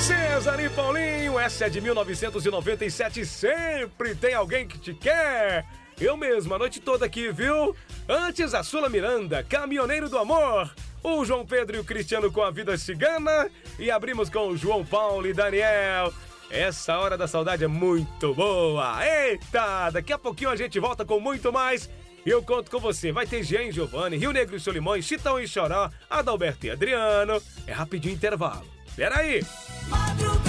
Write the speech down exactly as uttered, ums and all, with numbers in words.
César e Paulinho, essa é de mil novecentos e noventa e sete, sempre tem alguém que te quer. Eu mesmo, a noite toda aqui, viu? Antes, a Sula Miranda, Caminhoneiro do Amor. O João Pedro e o Cristiano com A Vida Cigana. E abrimos com o João Paulo e Daniel. Essa hora da saudade é muito boa. Eita, daqui a pouquinho a gente volta com muito mais. E eu conto com você. Vai ter Jean e Giovanni, Rio Negro e Solimões, Chitão e Choró, Adalberto e Adriano. É rapidinho intervalo. Peraí.